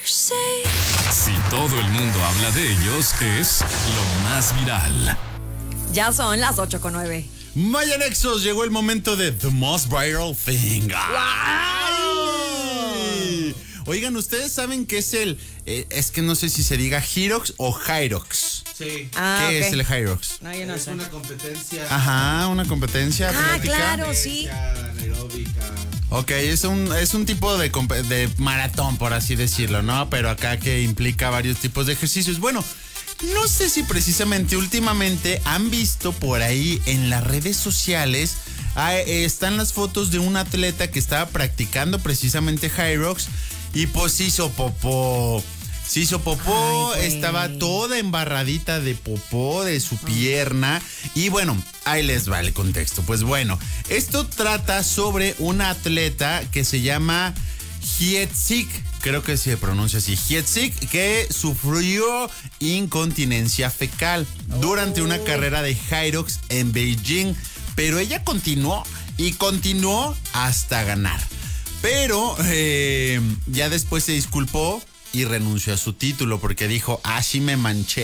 Si todo el mundo habla de ellos, es lo más viral. Ya son las 8:09. Maya Nexos, llegó el momento de The Most Viral Thing. ¡Ay! Oigan, ¿ustedes saben qué es es que no sé si se diga Hyrox o Hyrox? Sí. ¿Qué es el Hyrox? No, yo no Es sé. una competencia. Ajá, una competencia atlética. Claro, sí. Anaeróbica. Ok, es un tipo de maratón, por así decirlo, ¿no? Pero acá que implica varios tipos de ejercicios. Bueno, no sé si precisamente últimamente han visto por ahí en las redes sociales, están las fotos de un atleta que estaba practicando precisamente Hyrox y pues se hizo popó. Ay, estaba toda embarradita de popó de su pierna. Y bueno, ahí les va el contexto. Pues bueno, esto trata sobre una atleta que se llama Hyetzik, creo que se pronuncia así, Hyetzik, que sufrió incontinencia fecal durante una carrera de Hyrox en Beijing. Pero ella continuó hasta ganar. Pero ya después se disculpó y renunció a su título porque dijo, sí me manché.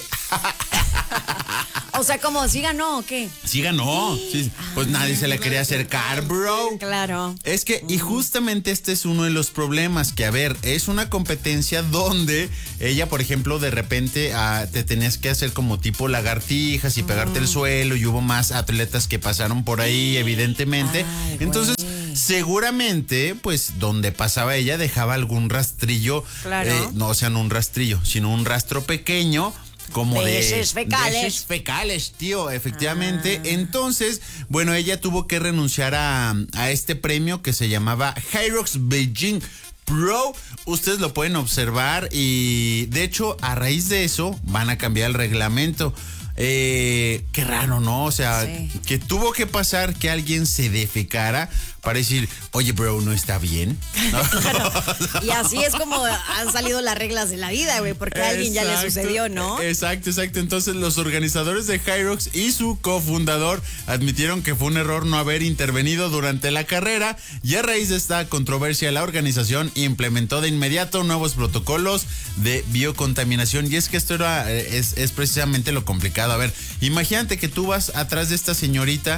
O sea, como ¿sí ganó o qué? Sí ganó. Sí, pues nadie se le quería acercar, bro. Claro. Es que, y justamente este es uno de los problemas, que a ver, es una competencia donde ella, por ejemplo, de repente te tenías que hacer como tipo lagartijas y pegarte el suelo, y hubo más atletas que pasaron por ahí, evidentemente. Ay, entonces, seguramente, pues, donde pasaba ella dejaba algún rastrillo. Claro. No, o sea, no un rastrillo, sino un rastro pequeño. Como de de heces fecales. De heces fecales, tío, efectivamente. Entonces, bueno, ella tuvo que renunciar a este premio que se llamaba Hyrox Beijing Pro. Ustedes lo pueden observar y de hecho, a raíz de eso, van a cambiar el reglamento. Qué raro, ¿no? O sea, sí, que tuvo que pasar que alguien se defecara para decir, oye, bro, ¿no está bien? Claro. Y así es como han salido las reglas de la vida, güey, porque a alguien ya le sucedió, ¿no? Exacto. Entonces, los organizadores de Hyrox y su cofundador admitieron que fue un error no haber intervenido durante la carrera, y a raíz de esta controversia, la organización implementó de inmediato nuevos protocolos de biocontaminación. Y es que esto es precisamente lo complicado. A ver, imagínate que tú vas atrás de esta señorita,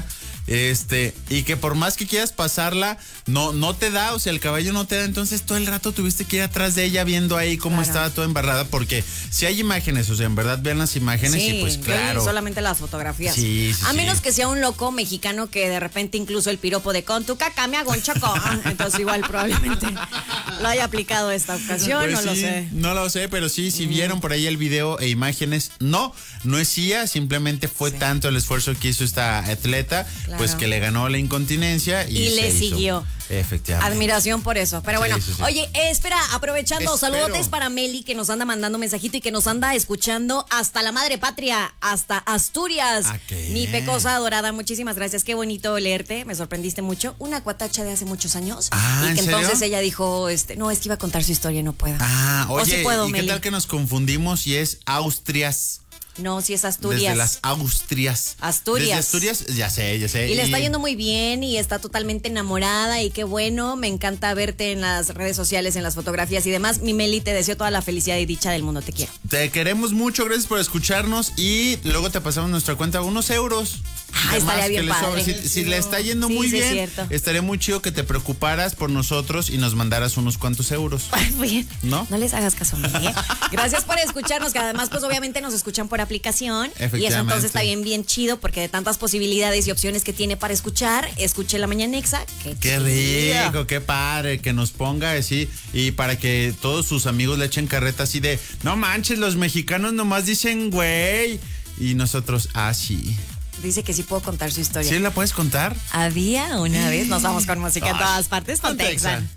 y que por más que quieras pasarla, no te da, o sea, el caballo no te da, entonces todo el rato tuviste que ir atrás de ella viendo ahí cómo estaba toda embarrada, porque si hay imágenes, o sea, en verdad vean las imágenes y pues claro. Solamente las fotografías. Sí, a menos que sea un loco mexicano que de repente incluso el piropo de con tu caca me hago un choco. Entonces igual probablemente lo haya aplicado esta ocasión, Pues no lo sí, sé. No lo sé, pero sí, si vieron por ahí el video e imágenes, no es CIA, simplemente fue tanto el esfuerzo que hizo esta atleta, pues que le ganó la incontinencia y le siguió. Efectivamente. Admiración por eso. Pero bueno, Sí. oye, espera, aprovechando, saludotes para Meli, que nos anda mandando mensajito y que nos anda escuchando hasta la madre patria, hasta Asturias. Mi pecosa adorada, muchísimas gracias. Qué bonito leerte, me sorprendiste mucho. Una cuatacha de hace muchos años. Y que ¿en serio? entonces ella dijo, no, es que iba a contar su historia y no puedo. Oye, sí puedo, ¿y Meli? qué tal que nos confundimos y es Austrias? No, sí es Asturias. Desde las Austrias. Asturias. Desde Asturias, ya sé. Y le está yendo muy bien y está totalmente enamorada y qué bueno, me encanta verte en las redes sociales, en las fotografías y demás. Mi Meli, te deseo toda la felicidad y dicha del mundo, te quiero. Te queremos mucho, gracias por escucharnos y luego te pasamos nuestra cuenta unos euros. Estaría bien padre. Si le está yendo muy bien, estaría muy chido que te preocuparas por nosotros y nos mandaras unos cuantos euros. Bien. ¿No? No les hagas caso, Meli. Gracias por escucharnos, que además pues obviamente nos escuchan por aplicación. Y eso entonces está bien chido, porque de tantas posibilidades y opciones que tiene para escuchar, escuche La Mañanexa. Qué rico, qué padre, que nos ponga así y para que todos sus amigos le echen carreta así de, no manches, los mexicanos nomás dicen güey. Y nosotros, sí. Dice que sí puedo contar su historia. ¿Sí la puedes contar? Había una vez, nos vamos con música en todas partes, con Texan.